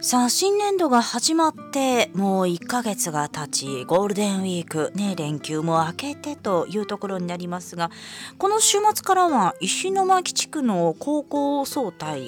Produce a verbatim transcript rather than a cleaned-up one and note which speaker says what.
Speaker 1: さあ、新年度が始まってもういっかげつが経ち、ゴールデンウィークね、連休も明けてというところになりますが、この週末からは石巻地区の高校総体